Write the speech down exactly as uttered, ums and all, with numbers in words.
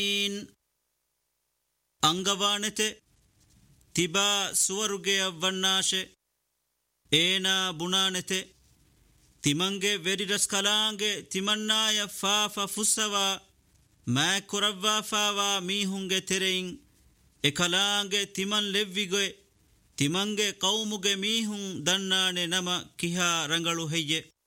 ಅಂಗವಾಣತೆ ತಿಬಾ ಸುವರುಗೆ ಅವ್ವಣ್ಣಾಶೆ ಏನ ಬುಣಾನೆತೆ ತಿಮಂಗೆ ವೆರಿರಸ್ ಕಲಾಂಗೆ ತಿಮನ್ನಾಯ ಫಾಫ ಫುಸ್ಸವ ಮೈ ಕುರವ್ವಾ fava ಮೀಹುಂಗೆ ತೆರೆಯಿಂ A ಕಲಾಂಗೆ ತಿಮನ್ ಲೆವ್ವಿಗೆ ತಿಮಂಗೆ ಕೌಮುಗೆ ಮೀಹುಂ ದಣ್ಣಾಣೆ ನಮ ಕಿಹಾ ರಂಗಳು ಹೆಯ್ಯೆ